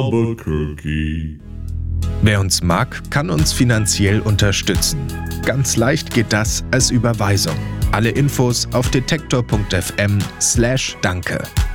Albuquerque. Wer uns mag, kann uns finanziell unterstützen. Ganz leicht geht das als Überweisung. Alle Infos auf detektor.fm/danke.